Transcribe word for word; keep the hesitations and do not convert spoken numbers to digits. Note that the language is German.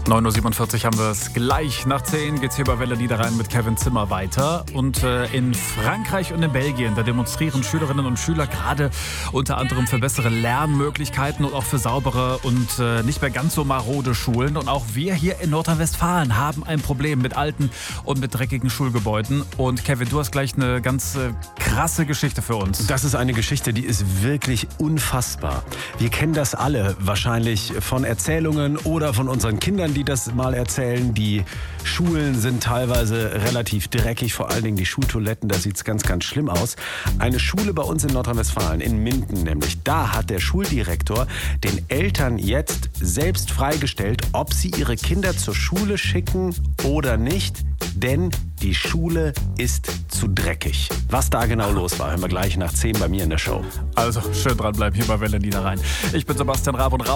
neun Uhr siebenundvierzig haben wir es. Gleich nach zehn geht es hier bei Welle Niederrhein mit Kevin Zimmer weiter. Und äh, in Frankreich und in Belgien, da demonstrieren Schülerinnen und Schüler gerade unter anderem für bessere Lernmöglichkeiten und auch für saubere und äh, nicht mehr ganz so marode Schulen. Und auch wir hier in Nordrhein-Westfalen haben ein Problem mit alten und mit dreckigen Schulgebäuden. Und Kevin, du hast gleich eine ganz äh, krasse Geschichte für uns. Das ist eine Geschichte, die ist wirklich unfassbar. Wir kennen das alle wahrscheinlich von Erzählungen oder von unseren Kindern, die das mal erzählen. Die Schulen sind teilweise relativ dreckig, vor allen Dingen die Schultoiletten, da sieht es ganz, ganz schlimm aus. Eine Schule bei uns in Nordrhein-Westfalen, in Minden nämlich, da hat der Schuldirektor den Eltern jetzt selbst freigestellt, ob sie ihre Kinder zur Schule schicken oder nicht, denn die Schule ist zu dreckig. Was da genau los war, hören wir gleich nach zehn bei mir in der Show. Also schön dranbleiben hier bei Welle Niederrhein. Ich bin Sebastian Raab und Raab